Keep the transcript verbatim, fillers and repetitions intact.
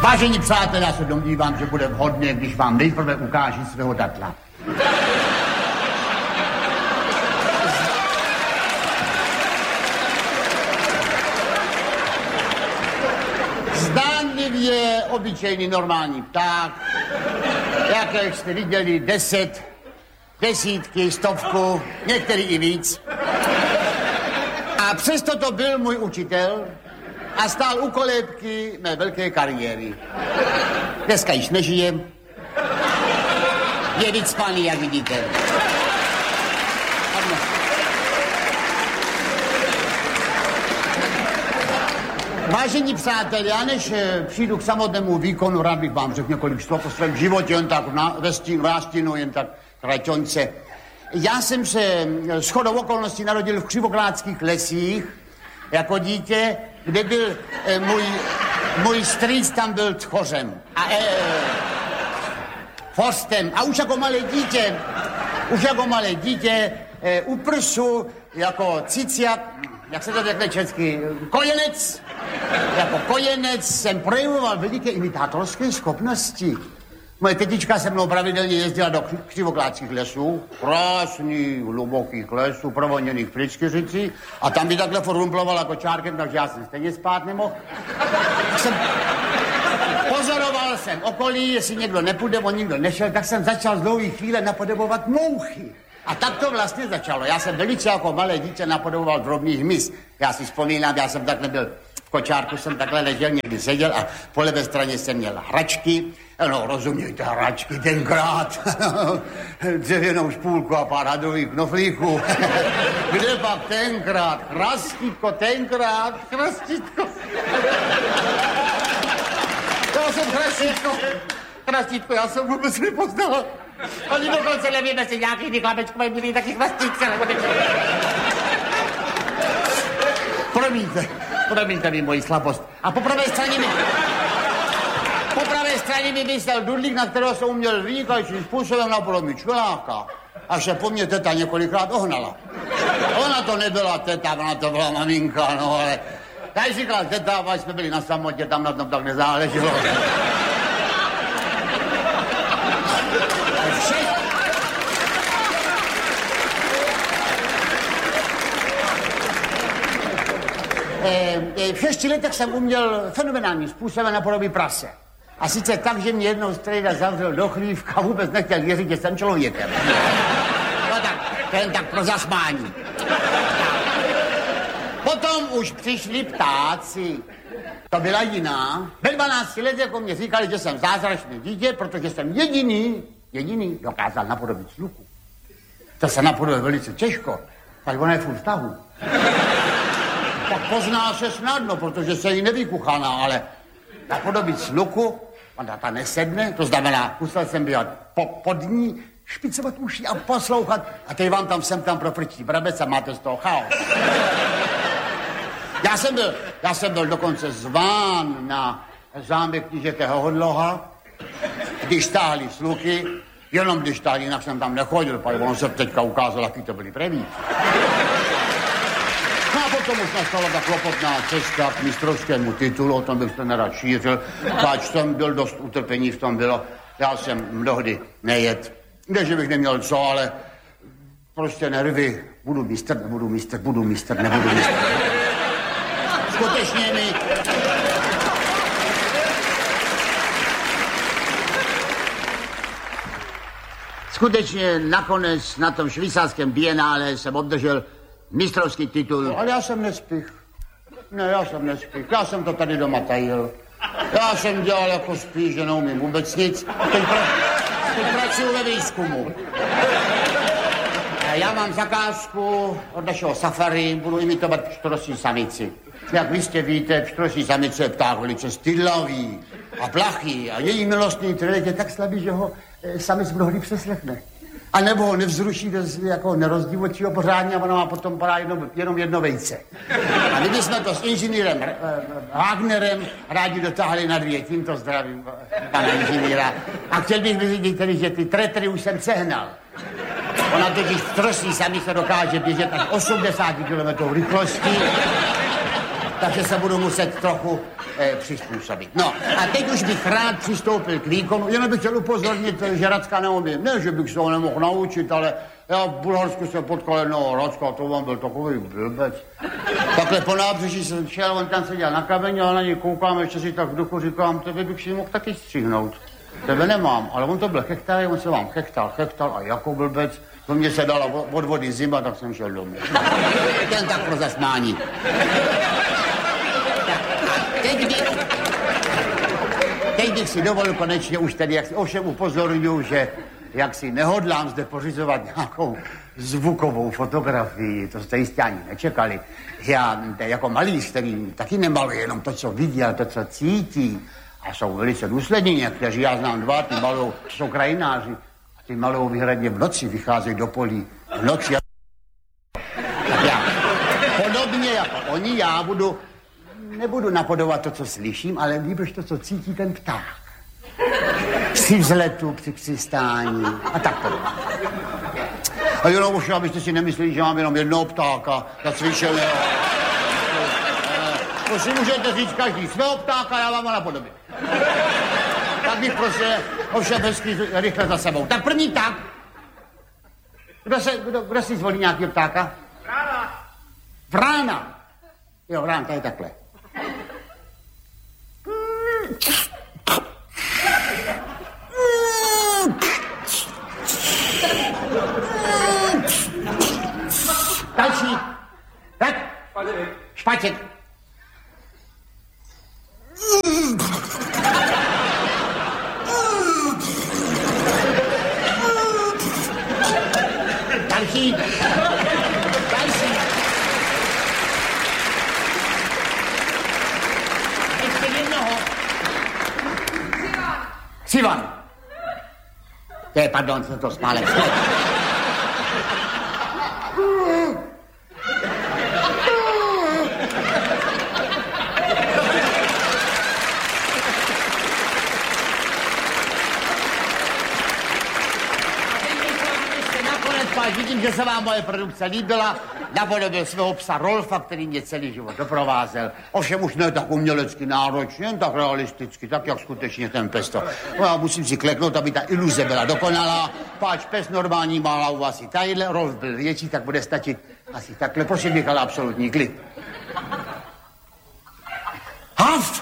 Vážení přátelé, já se domnívám, že bude vhodné, když vám nejprve ukáží svého datla. Zdánlivě obyčejný normální pták, jak jste viděli, deset, desítky, stovku, některý i víc. A přesto to byl můj učitel a stál u kolébky mé velké kariéry. Dneska již nežije. Je vycpaný, jak vidíte. Vážení přátelé, já než přijdu k samotnému výkonu, rád bych vám řekl několik slov o svém životě, jen tak na, ve stínu, vástínu, jen tak kraťonce. Já jsem se shodou okolností narodil v Křivoklátských lesích jako dítě, kde byl eh, můj, můj strýc, tam byl tchořem a eh, forstem. A už jako malé dítě, už jako malé dítě eh, u prsu jako ciciak, jak se to řekne česky, kojenec, jako kojenec jsem projevoval veliké imitátorské schopnosti. Moje tetička se mnou pravidelně jezdila do Křivoklátských lesů, krásných, hlubokých lesů, provoněných Prýskyřicí, a tam by takhle forumplovala jako čárkem, takže já jsem stejně spát nemohl. Jsem... Pozoroval jsem okolí, jestli někdo nepůjde, on nikdo nešel, tak jsem začal z dlouhé chvíle napodobovat mouchy. A tak to vlastně začalo. Já jsem velice jako malé dítě napodoboval drobný hmyz. Já si vzpomínám, já jsem takhle byl v kočárku, jsem takhle ležel, někdy seděl a po levé straně jsem měl hračky. No, rozumějte, hračky tenkrát. Dřevěnou špůlku a pár hadrových knoflíků. Kde pak tenkrát? Krastítko, tenkrát, krastítko. Já jsem krastítko. Krastítko, já jsem vůbec nepoznal. Oni dokonce nevím, jestli nějaký ty chlapečkové byli taky krastítce, nebo teď. Promiňte, promiňte mi moji slabost. A po pravé straně mi... Po pravé straně mi vysel dudlík, na kterého jsem uměl vynikajícím způsobem napodobit čveláka. Až se po mně teta několikrát ohnala. Ona to nebyla teta, ona to byla maminka, no ale... Já jí říkal teta, až jsme byli na samotě, tam na tom tak nezáleželo. V šesti letech jsem uměl fenomenálním způsobem napodobit prase. A sice tak, že mě jednou strejda zavřel do chlívka a vůbec nechtěl věřit, že jsem člověkem. No tak, to jen tak pro zasmání. Potom už přišli ptáci. To byla jiná. Ve dvanácti letech jako mě říkali, že jsem zázračné dítě, protože jsem jediný, jediný dokázal napodobit sluchu. To se napodobí velice těžko, tak ona je furt v tahu. Tak pozná se snadno, protože se jí nevykuchaná, ale napodobit sluchu, ona ta nesedne, to znamená, musel jsem být po, pod ní, špicovat uši a poslouchat, a teď vám tam sem tam profrčí brabec a máte z toho chaos. Já jsem byl, já jsem byl dokonce zván na zámek knížete Hodloha, když stáhli sluchy, jenom když stáhli, jinak jsem tam nechodil, protože on se teďka ukázal, jaký to byli prevíci. No a potom už nastala ta klopotná cesta k mistrovskému titulu, o tom bych to nerad šířil, páč jsem byl dost utrpení v tom bylo, já jsem mnohdy nejet, ne, že bych neměl co, ale prostě nervy, budu mistr, nebudu mistr, budu mistr, nebudu mistr. Skutečně mi... Skutečně nakonec na tom švýcarském bienále jsem obdržel mistrovský titul. Ale já jsem nespích. Ne, já jsem nespích. Já jsem to tady doma tajil. Já jsem dělal jako spíš, že neumím vůbec nic. Teď, pra... Teď pracuji ve výzkumu. Já mám zakázku od našeho safari, budu imitovat pštrosí samici. Jak vy jste víte, pštrosí samice je pták velice stydlavý a plachý a její milostný trilek je tak slabý, že ho e, samic mnohdy přeslechne. A nebo ho nevzruší do jako nerozdivočího pořádně a ona má potom padá jedno, jenom jedno vejce. A my bychom to s inženýrem e, Wagnerem rádi dotáhli na dvě, tímto zdravím pana inženýra. A chtěl bych vyřídit tedy, že ty tretry už jsem sehnal. Ona totiž pštrosí samice dokáže běžet až osmdesát kilometrů rychlostí, takže se budu muset trochu eh, přizpůsobit. No a teď už bych rád přistoupil k výkonu, jenom bych chtěl upozornit, že Racka neumím. Ne, že bych se ho nemohl naučit, ale já v Bulharsku jsem potkal jednoho Racka, to vám byl takový blbec. Takhle po nábřeží jsem šel, on tam seděl na kameni a na něj koukám, ještě si tak v duchu říkám, tebe bych si mohl taky střihnout. Tebe nemám, ale on to byl chechtaj, on se vám chechtal, chechtal a jako blbec. To mě se dala od vody zima, tak jsem šel domů. Ten tak pro zasmání. A teď bych, teď bych si dovolil konečně už tady, jak si ovšem upozorňuji, že jak si nehodlám zde pořizovat nějakou zvukovou fotografii, to jste jistě ani nečekali. Já jako malíř, který taky nemaluje jenom to, co vidí, ale to, co cítí. A jsou velice důslední někteří, já znám dva, ty malou, jsou krajináři. A ty malou výhradně v noci vycházejí do polí. V noci. Tak já, podobně jako oni, já budu, nebudu napodovat to, co slyším, ale líbíš to, co cítí ten pták. Při vzletu, při přistání a tak podobně. A jenom už, abyste si nemysleli, že mám jenom jednoho ptáka zacvičeného. To si můžete říct každý svého ptáka, já vám ho napodobím. Tak bych prostě ovšem hezky rychle za sebou. Tak první pták. Kdo, se, kdo, kdo si zvolí nějakého ptáka? Vrána. Vrána. Jo, vrán, to je takhle. Další. Tak? Špatěk. Špatěk. Další. Další. Ještě jednoho. Sivan. To je, pardon, jsem to smálek. Vidím, že se vám moje produkce líbila. Napodobil svého psa Rolfa, který mě celý život doprovázel. Ovšem už ne tak umělecky náročně, jen tak realisticky, tak jak skutečně ten pes to. No já musím si kleknout, aby ta iluze byla dokonalá. Páč pes normální má hlavu asi tadyhle, Rolf byl větší, tak bude stačit asi takhle. Prosím bych, ale absolutní klid. Haf!